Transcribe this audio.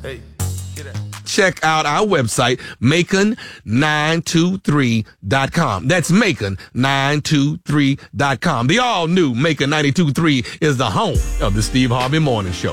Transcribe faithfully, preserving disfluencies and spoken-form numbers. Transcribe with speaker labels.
Speaker 1: Hey, get out.
Speaker 2: Check out our website, Macon nine two three dot com. That's Macon nine two three dot com. The all-new Macon ninety-two point three is the home of the Steve Harvey Morning Show.